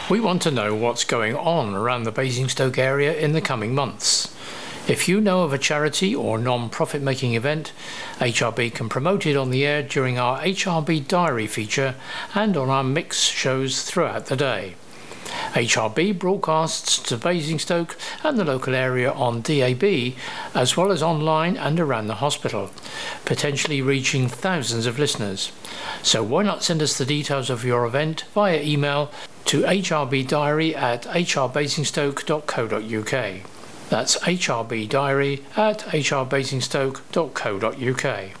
We want to know what's going on around the Basingstoke area in the coming months. If you know of a charity or non-profit making event, HRB can promote it on the air during our HRB Diary feature and on our mix shows throughout the day. HRB broadcasts to Basingstoke and the local area on DAB, as well as online and around the hospital, potentially reaching thousands of listeners. So why not send us the details of your event via email to hrbdiary@hrbasingstoke.co.uk. That's hrbdiary@hrbasingstoke.co.uk.